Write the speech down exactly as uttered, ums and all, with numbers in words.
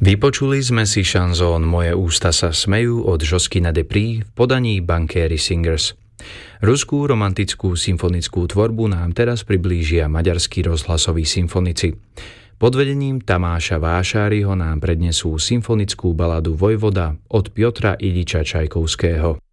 Vypočuli sme si šanzón Moje ústa sa smejú od Josquina de Prix v podaní Bankéry Singers. Ruskú romantickú symfonickú tvorbu nám teraz priblížia maďarskí rozhlasoví symfonici. Pod vedením Tamáša Vášáriho nám prednesú symfonickú baladu Vojvoda od Piotra Iljiča Čajkovského.